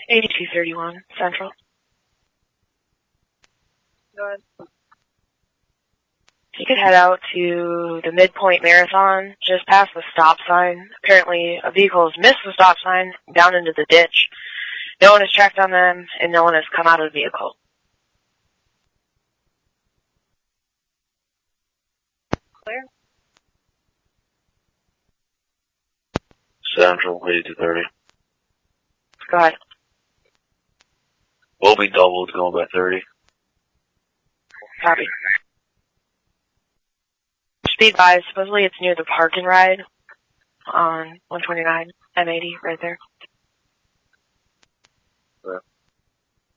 8231 Central. Go ahead. You could head out to the Midpoint Marathon, just past the stop sign. Apparently, a vehicle has missed the stop sign, down into the ditch. No one has tracked on them, and no one has come out of the vehicle. Clear? Central, 8230. Go ahead. We'll be doubled, going by 30. Copy. Speed by, supposedly it's near the park and ride on 129 M80 right there.